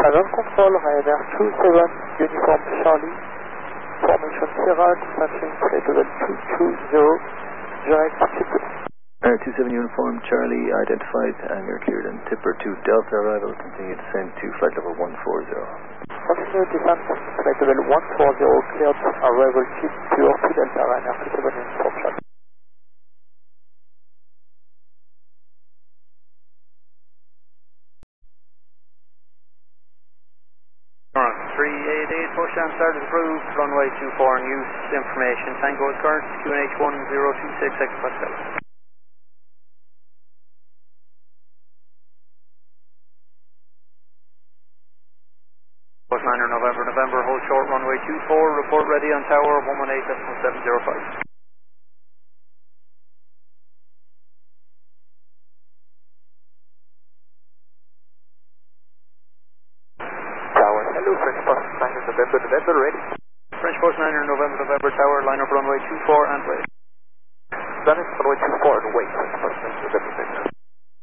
Ground Control, Ryanair 27, Uniform Charlie, Formation Sierra, dispatching flight level 220, direct Tipper. 27 Uniform Charlie, identified, and you're cleared in Tipper 2 Delta arrival, continue descent to flight level 140. Continue descent, flight level 140, cleared, arrival chip pure 2 Delta, Ryanair 27 Uniform Charlie. Alright, 388, pushdown started approved, runway 24 in use, information, Tango is current, QNH 1026, X57. Post 9er November, hold short, runway 24, report ready on tower 118.705. Tower, hello, French Post 9er November, ready. French Post 9er November, tower, line up runway 24 and ready. Done it, runway 24 and wait, French Post 9er November.